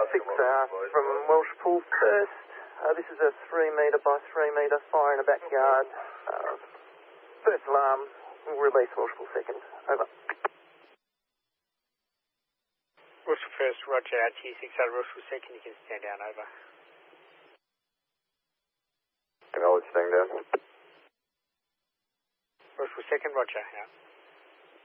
6 from Welsh Pool first. This is a 3 metre by 3 metre fire in a backyard. First alarm, we'll release Welsh Pool second. Over. Welsh Pool first, roger, RT6 out of Welsh Pool second, you can stand down, over. Acknowledge, staying down. Welsh Pool second, roger, out.